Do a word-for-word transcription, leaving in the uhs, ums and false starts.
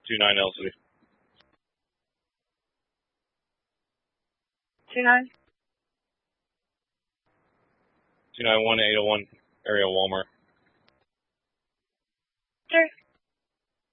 two nine L C. Two nine. two nine one eight oh one area Walmart.